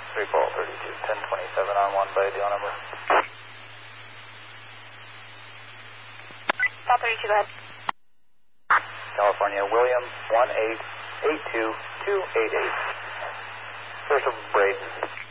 3 Paul 32, 1027 on 1 by deal number. Paul 32, go ahead. California, William, 1882288. First of Braden.